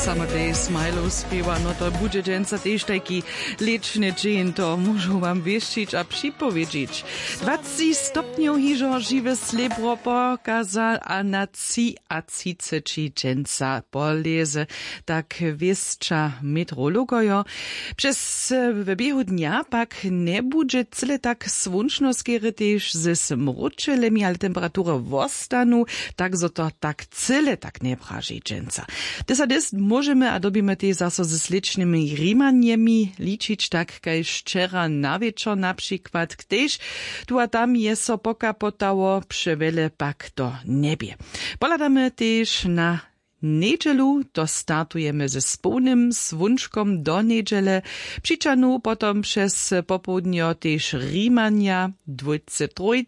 Summer Days Smilo spiewa, no to bude dženca tež taki ličny džin, to môžu vám vieščiť a připovedžiť. 20 stopňov hižo živé slebro pokazal a na 30 dženca poleze, tak viesča meteorologojo. Přes v biehu dňa pak nebude cele tak slunčno skere tež ze smručelemi, ale temperature vostanu, tak zo to tak cele tak nepraži dženca. Desades môžeme a dobíme tie zase s ličnými rímaniemi ličiť tak, kaj včera na večer napríklad, kdež tu a tam je so pokapotało, převele pak to nebie. Poľadáme tiež na nedželu, to startujeme ze spolným svunčkom do nedžele, pričanú potom přes popoludnio tiež rímania, 23